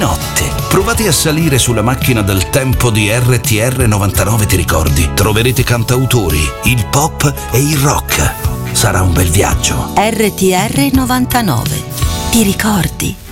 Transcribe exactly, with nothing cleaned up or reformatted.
notte. Provate a salire sulla macchina del tempo di R T R novantanove, ti ricordi? Troverete cantautori, il pop e il rock. Sarà un bel viaggio. R T R novantanove, ti ricordi?